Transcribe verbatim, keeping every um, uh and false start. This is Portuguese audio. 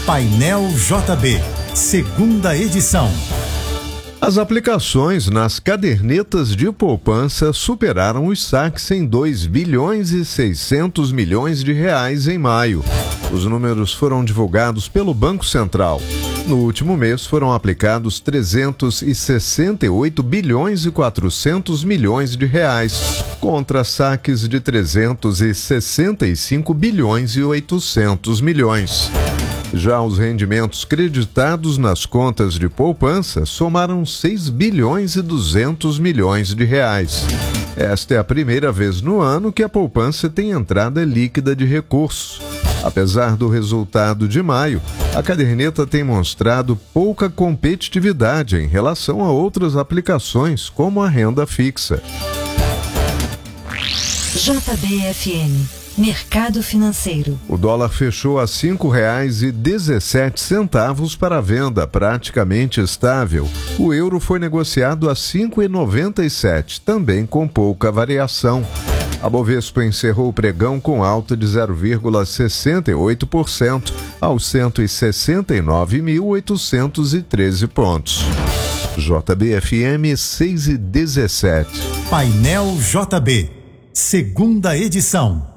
Painel J B, segunda edição. As aplicações nas cadernetas de poupança superaram os saques em dois bilhões e seiscentos milhões de reais em maio. Os números foram divulgados pelo Banco Central. No último mês foram aplicados trezentos e sessenta e oito bilhões e quatrocentos milhões de reais, contra saques de trezentos e sessenta e cinco bilhões e oitocentos milhões. Já os rendimentos creditados nas contas de poupança somaram seis bilhões e duzentos milhões de reais. Esta é a primeira vez no ano que a poupança tem entrada líquida de recursos. Apesar do resultado de maio, a caderneta tem mostrado pouca competitividade em relação a outras aplicações, como a renda fixa. J B F M, Mercado Financeiro. O dólar fechou a cinco reais e dezessete centavos para a venda, praticamente estável. O euro foi negociado a cinco reais e noventa e sete centavos, também com pouca variação. A Bovespa encerrou o pregão com alta de zero vírgula sessenta e oito por cento aos cento e sessenta e nove mil oitocentos e treze pontos. J B F M seis e dezessete. Painel J B, segunda edição.